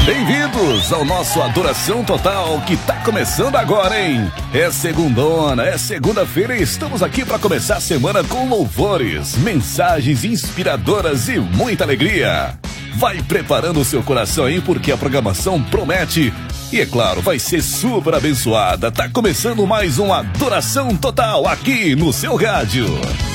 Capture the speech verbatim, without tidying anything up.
Bem-vindos ao nosso Adoração Total, que tá começando agora, hein? É segundona, é segunda-feira e estamos aqui para começar a semana com louvores, mensagens inspiradoras e muita alegria. Vai preparando o seu coração aí, porque a programação promete e, é claro, vai ser super abençoada. Tá começando mais um Adoração Total aqui no seu rádio.